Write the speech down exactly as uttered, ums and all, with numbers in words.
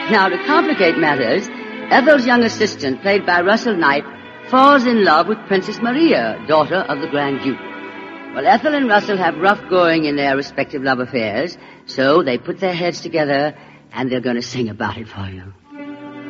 Now, to complicate matters, Ethel's young assistant, played by Russell Knight, falls in love with Princess Maria, daughter of the Grand Duke. Well, Ethel and Russell have rough going in their respective love affairs, so they put their heads together, and they're going to sing about it for you.